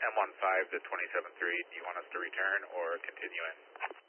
M15 to 27.3, do you want us to return or continue in?